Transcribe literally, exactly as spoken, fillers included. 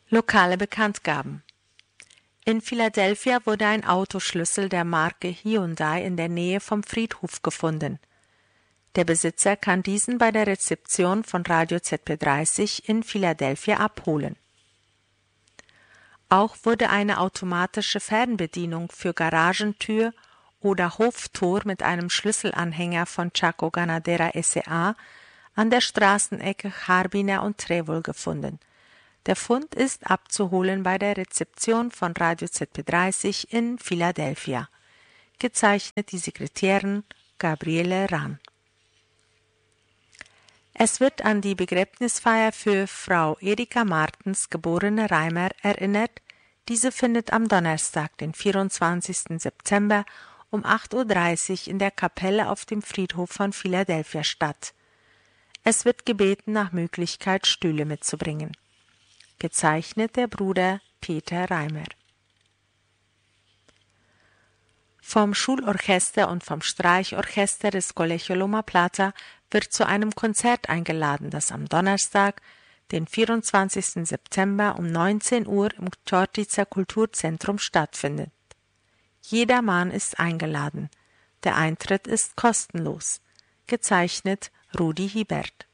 Lokale Bekanntgaben. In Philadelphia wurde ein Autoschlüssel der Marke Hyundai in der Nähe vom Friedhof gefunden. Der Besitzer kann diesen bei der Rezeption von Radio Z P dreißig in Philadelphia abholen. Auch wurde eine automatische Fernbedienung für Garagentür oder Hoftor mit einem Schlüsselanhänger von Chaco Ganadera S A an der Straßenecke Harbiner und Trevol gefunden. Der Fund ist abzuholen bei der Rezeption von Radio Z P dreißig in Philadelphia. Gezeichnet die Sekretärin Gabriele Rahn. Es wird an die Begräbnisfeier für Frau Erika Martens, geborene Reimer, erinnert. Diese findet am Donnerstag, den vierundzwanzigsten September um acht Uhr dreißig in der Kapelle auf dem Friedhof von Philadelphia statt. Es wird gebeten, nach Möglichkeit Stühle mitzubringen. Gezeichnet der Bruder Peter Reimer. Vom Schulorchester und vom Streichorchester des Colegio Loma Plata wird zu einem Konzert eingeladen, das am Donnerstag, den vierundzwanzigsten September um neunzehn Uhr im Chortica Kulturzentrum stattfindet. Jedermann ist eingeladen. Der Eintritt ist kostenlos. Gezeichnet Rudi Hiebert.